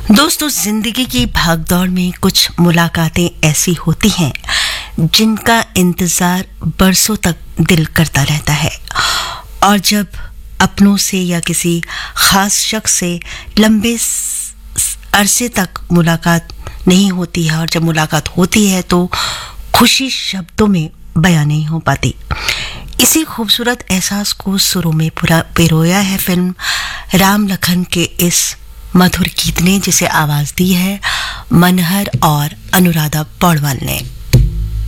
दोस्तों, जिंदगी की भागदौड़ में कुछ मुलाकातें ऐसी होती हैं जिनका इंतजार बरसों तक दिल करता रहता है, और जब अपनों से या किसी खास शख्स से लंबे अरसे तक मुलाकात नहीं होती है, और जब मुलाकात होती है तो खुशी शब्दों में बयां नहीं हो पाती। इसी खूबसूरत एहसास को सुरों में पूरा पिरोया है फिल्म राम लखन के इस मधुर गीत ने, जिसे आवाज दी है मनहर और अनुराधा पौडवाल ने।